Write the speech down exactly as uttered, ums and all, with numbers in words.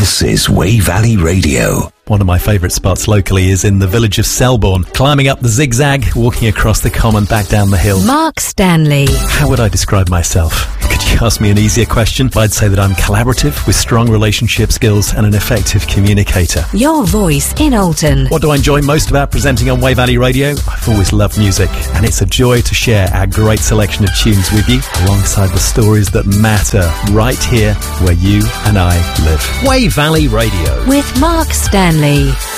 This is Wey Valley Radio. One of my favourite spots locally is in the village of Selborne, climbing up the zigzag, walking across the common, back down the hill. Mark Stanley. How would I describe myself? Could you ask me an easier question? I'd say that I'm collaborative, with strong relationship skills and an effective communicator. Your voice in Alton. What do I enjoy most about presenting on Wey Valley Radio? I've always loved music, and it's a joy to share our great selection of tunes with you, alongside the stories that matter right here where you and I live. Wey Valley Radio. With Mark Stanley.